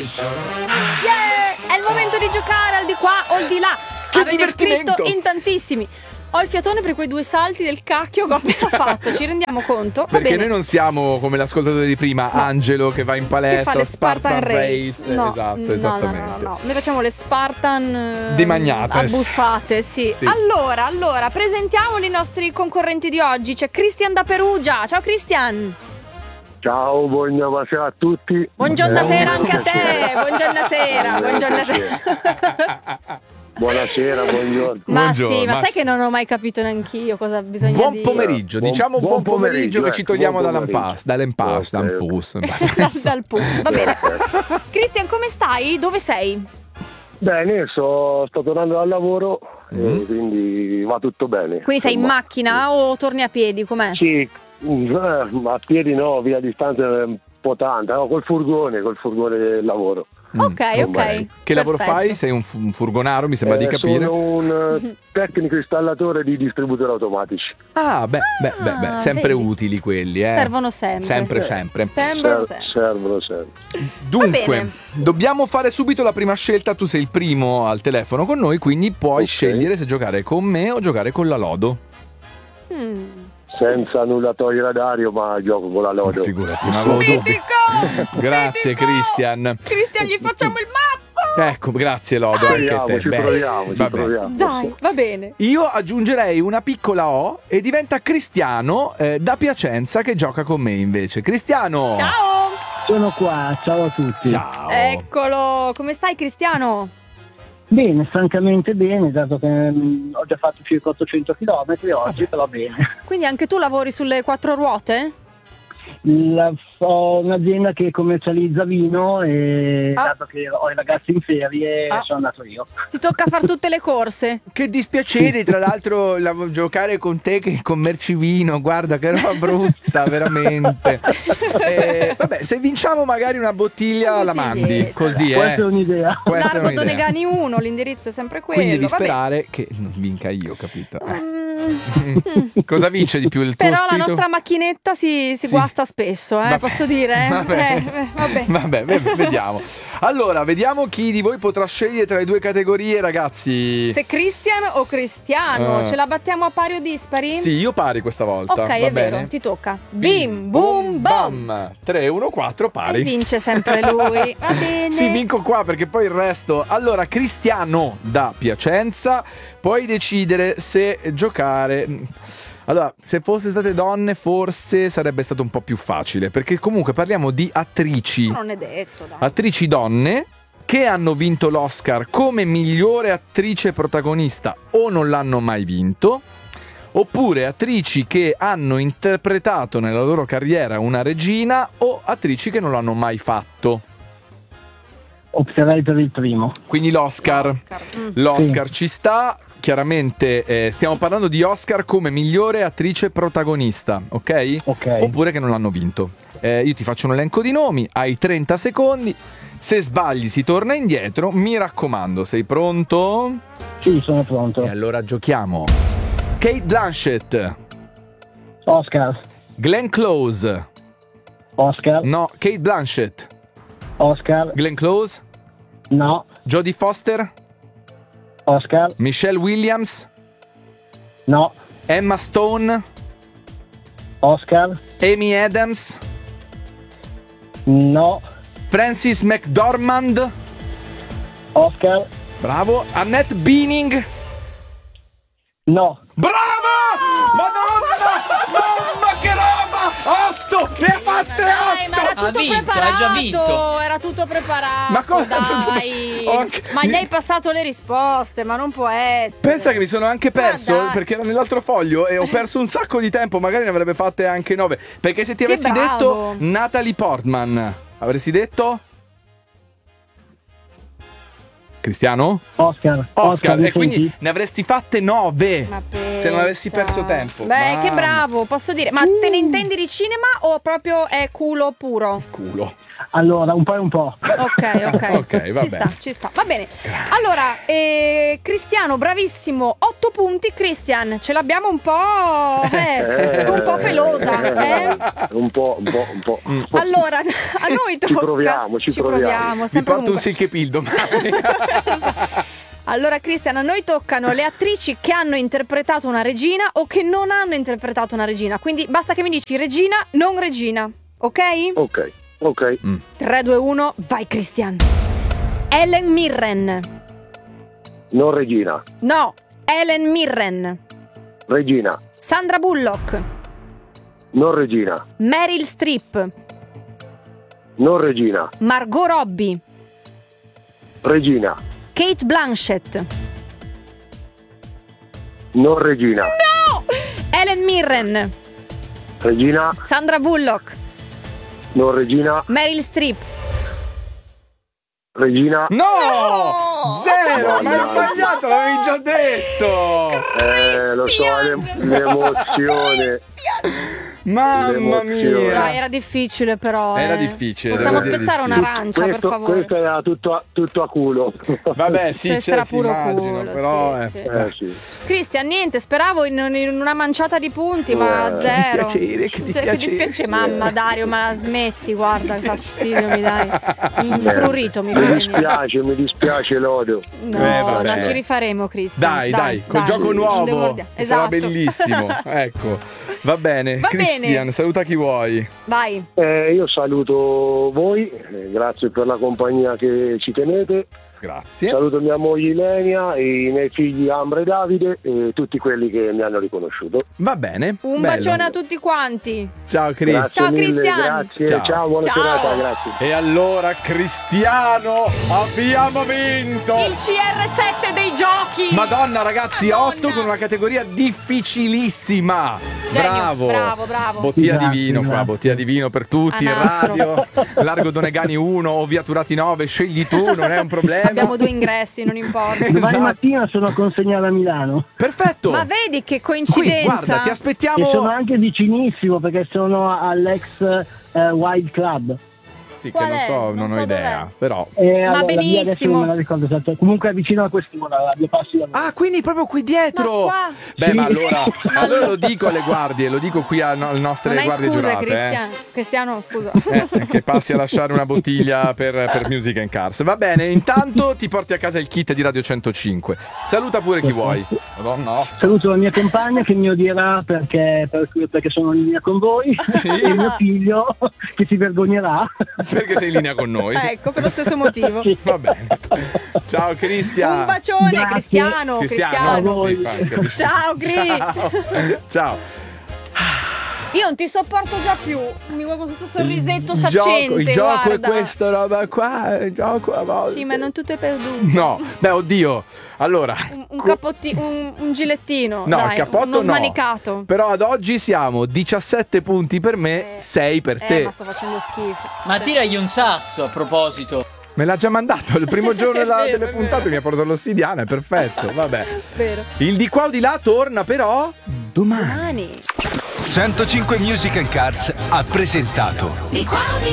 È il momento di giocare al di qua o al di là. Che Avete divertimento! scritto in tantissimi. Ho il fiatone per quei 2 salti del cacchio che ho appena fatto. Ci rendiamo conto? Va Perché bene. noi non siamo come l'ascoltatore di prima, Angelo che va in palestra, Che fa le Spartan Race. No, Esatto, esattamente. no. Noi facciamo le Spartan Di Magnates. abbuffate, sì. Allora, presentiamoli i nostri concorrenti di oggi. C'è Christian da Perugia. Ciao Christian. Ciao, buonasera a tutti. Buongiorno sera anche a te. Buongiorno sera. Buonasera, buongiorno. Ma sì, Buongiorno, ma ma sai sì. che non ho mai capito neanch'io cosa bisogna Buon dire. pomeriggio, diciamo buon pomeriggio che ci togliamo buon dall'Ampus. pomeriggio. Dal pus, va bene. Christian, come stai? Dove sei? Bene, sto tornando dal lavoro e quindi va tutto bene. Quindi sei in Insomma, macchina o torni a piedi? Com'è? Sì, a piedi no, via distanza un po' tanta, no, col furgone del lavoro. Ok. Che lavoro Perfetto. fai? Sei un furgonaro, mi sembra di capire. Sono un tecnico installatore di distributori automatici. Ah, beh, sempre vedi. utili quelli, Servono sempre. Sempre. Sembrano sempre. Servono sempre. Dunque, bene. dobbiamo fare subito la prima scelta. Tu sei il primo al telefono con noi, quindi puoi Ok. scegliere se giocare con me o giocare con la Lodo. Senza nulla togliere a Dario, ma gioco con la Lodo. Figurati, una Lodo. Mitico! Grazie, Mitico! Christian. Cristian, gli facciamo il mazzo! Ecco, grazie Lodo. Anche a te. Ci Bene, proviamo. vabbè. Dai, va bene. Io aggiungerei una piccola O e diventa Cristiano da Piacenza che gioca con me invece. Cristiano! Ciao! Sono qua, ciao a tutti. Ciao! Eccolo, come stai Cristiano? Bene, francamente bene, dato che ho già fatto circa 800 km oggi, però bene. Quindi anche tu lavori sulle 4 ruote? Ho un'azienda che commercializza vino e dato che ho i ragazzi in ferie sono andato io. Ti tocca fare tutte le corse? Che dispiacere, tra l'altro, giocare con te che commerci vino, guarda che roba brutta, veramente. Vabbè, se vinciamo magari una bottiglia la mandi, così Può essere un'idea. Può essere Largo un'idea. Donegani 1, l'indirizzo è sempre quello. Quindi devi vabbè. sperare che non vinca io, capito? Cosa vince di più il tuo Però la spirito? nostra macchinetta si guasta spesso, Vabbè, posso dire? Vabbè. Vabbè, vediamo. Allora, vediamo chi di voi potrà scegliere tra le due categorie, ragazzi. Se Christian o Cristiano, ce la battiamo a pari o dispari? Sì, io pari questa volta. Ok, va è bene? vero, ti tocca. Bim, boom, bom. 3, 1, 4, pari. E vince sempre lui. Va bene. Sì, vinco qua perché poi il resto. Allora, Cristiano da Piacenza, puoi decidere se giocare. Allora, se fosse state donne forse sarebbe stato un po' più facile, perché comunque parliamo di attrici. Non è detto, dai. Attrici donne che hanno vinto l'Oscar come migliore attrice protagonista o non l'hanno mai vinto, oppure attrici che hanno interpretato nella loro carriera una regina o attrici che non l'hanno mai fatto. Opterei per il primo. Quindi l'Oscar ci sta. Chiaramente stiamo parlando di Oscar come migliore attrice protagonista, ok? Ok. Oppure che non l'hanno vinto. Io ti faccio un elenco di nomi, hai 30 secondi. Se sbagli si torna indietro, mi raccomando, sei pronto? Sì, sono pronto. E allora giochiamo. Kate Blanchett, Oscar. Glenn Close. Oscar. No, Kate Blanchett, Oscar. Glenn Close, No. Jodie Foster, Oscar. Michelle Williams, No. Emma Stone, Oscar. Amy Adams, No. Frances McDormand. Oscar. Bravo. Annette Bening. No. Bravo! Madonna! Ma che roba! 8! Ne ha fatte 8! Dai, ma era Ha tutto vinto, preparato. ha già vinto. Era tutto preparato. Ma cosa? Dai. Ok. Ma gli hai passato le risposte, ma non può essere. Pensa che mi sono anche perso Ma dai. perché era nell'altro foglio e ho perso un sacco di tempo, magari ne avrebbe fatte anche 9. Perché se ti Che avessi bravo. detto Natalie Portman, avresti detto? Cristiano? Oscar. Oscar, mi e quindi senti? ne avresti fatte 9. Ma pensa. se non avessi perso tempo. Beh, che Mamma. bravo, posso dire. Ma te ne intendi di cinema o proprio è culo puro? Culo. Allora, un po' e un po'. Ok, Ok, va bene. ci sta. Va bene. Allora, Cristiano, bravissimo, 8 punti. Cristian, ce l'abbiamo un po' pelosa. Un po'. Allora, a noi tocca. Ci proviamo. Vi sempre porto un comunque. silkepil domani. Allora, Cristian, a noi toccano le attrici che hanno interpretato una regina o che non hanno interpretato una regina. Quindi basta che mi dici regina, non regina. Ok? Ok. 3, 2, 1, vai Cristian. Helen Mirren. Non regina. No, Helen Mirren. Regina. Sandra Bullock. Non regina. Meryl Streep. Non regina. Margot Robbie. Regina. Kate Blanchett. Non regina. No! Helen Mirren. Regina. Sandra Bullock. Non regina. Meryl Streep. Regina. No! Zero! Ma hai sbagliato, l'avevi già detto! Lo so, l'emozione. Mamma mia! Dai, era difficile però. Era difficile, Possiamo devo dire spezzare di sì. un'arancia, per favore. Questo era tutto a culo. Vabbè, sì, Questo c'è, era si puro immagino, culo, però sì. Sì. Cristian, niente, speravo in una manciata di punti, ma zero. Che dispiacere. Mamma Dario, ma la smetti, guarda, che fastidio mi dai. Prurito mi fai venire. Mi dispiace Lodo. No, vabbè. ci rifaremo, Cristian. Dai, col gioco nuovo sarà Esatto. bellissimo. Ecco, va bene. Va Cristian, bene. saluta chi vuoi. Vai. Io saluto voi, grazie per la compagnia che ci tenete. Grazie. Saluto mia moglie Ilenia, i miei figli Ambra e Davide e tutti quelli che mi hanno riconosciuto. Va bene. Un bello. bacione a tutti quanti. Ciao Cri. Grazie Ciao, mille, Cristian. Grazie, ciao, buona Ciao. serata, grazie. E allora Cristiano, abbiamo vinto. Il CR7 dei giochi. Madonna ragazzi, Madonna. 8 con una categoria difficilissima. Genio, Bravo. bravo. Bottiglia Grazie, di vino qua, grazie. bottiglia di vino per tutti, in Nastro. radio. Largo Donegani 1 o Via Turati 9, scegli tu, non è un problema. Abbiamo 2 ingressi, non importa. Domani Esatto. mattina sono a consegnare a Milano. Perfetto. Ma vedi che Qui, coincidenza. guarda, ti E aspettiamo. sono anche vicinissimo perché sono all'ex Wild Club. Sì, Qual che non è? so, Non non so ho dov'è. idea, però. Allora, benissimo. via adesso non me la ricordo esatto. Comunque è vicino a quest'ora, a 2 passi da me. Ah, quindi proprio qui dietro. Ma qua? Beh, Sì. ma allora lo dico alle guardie, lo dico qui alle nostre Non hai guardie scuse, giurate. Cristiano, scusa. Che passi a lasciare una bottiglia per Music and Cars. Va bene, intanto ti porti a casa il kit di Radio 105. Saluta pure chi vuoi. Madonna. Saluto la mia compagna che mi odierà perché sono in linea con voi Sì. e mio figlio che si vergognerà. Perché sei in linea con noi. Ecco, per lo stesso motivo. Va bene. Ciao Cristian. Un bacione, Grazie. Cristiano. Cristiano. Sì, si capisce. Ciao, Cri. Ciao. Io non ti sopporto già più. Mi guardo con questo sorrisetto saccente. Il gioco guarda. è questa roba qua. Il gioco a volte. Sì, ma non tutto è perduto. No, beh, oddio. Allora, Un capottino, un gilettino. no, dai, il cappotto uno no. smanicato. Però ad oggi siamo 17 punti per me, 6 per te. Ma sto facendo schifo. Ma tiragli un sasso a proposito. Me l'ha già mandato il primo giorno È vero, delle è puntate, vero. mi ha portato l'ossidiana, è perfetto. Vabbè. Vero. Il di qua o di là torna però domani. Domani. 105 Music and Cars ha presentato